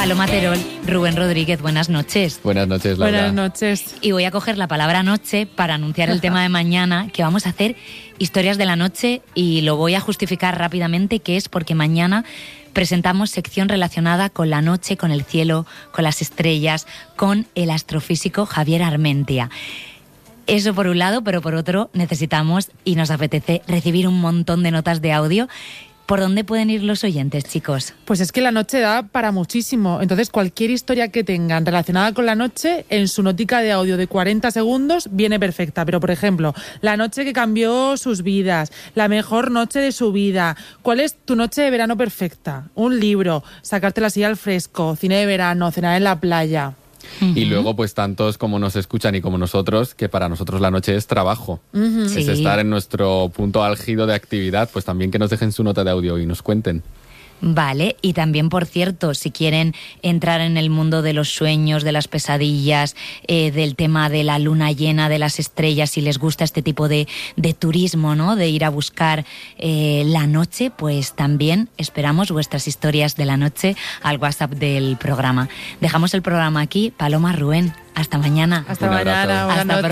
Paloma Terol, Rubén Rodríguez, buenas noches. Buenas noches, Laura. Buenas noches. Y voy a coger la palabra noche para anunciar el tema de mañana, que vamos a hacer historias de la noche, y lo voy a justificar rápidamente, que es porque mañana presentamos sección relacionada con la noche, con el cielo, con las estrellas, con el astrofísico Javier Armentia. Eso por un lado, pero por otro necesitamos y nos apetece recibir un montón de notas de audio. ¿Por dónde pueden ir los oyentes, chicos? Pues es que la noche da para muchísimo. Entonces, cualquier historia que tengan relacionada con la noche, en su notica de audio de 40 segundos, viene perfecta. Pero, por ejemplo, la noche que cambió sus vidas, la mejor noche de su vida. ¿Cuál es tu noche de verano perfecta? Un libro, sacártela así al fresco, cine de verano, cenar en la playa. Y luego, pues tantos como nos escuchan y como nosotros, que para nosotros la noche es trabajo. Sí. Es estar en nuestro punto álgido de actividad, pues también que nos dejen su nota de audio y nos cuenten. Vale, y también, por cierto, si quieren entrar en el mundo de los sueños, de las pesadillas, del tema de la luna llena, de las estrellas, si les gusta este tipo de turismo, ¿no?, de ir a buscar la noche, pues también esperamos vuestras historias de la noche al WhatsApp del programa. Dejamos el programa aquí. Paloma, Rubén, hasta mañana. Hasta Un abrazo. mañana. Buenas Hasta noches.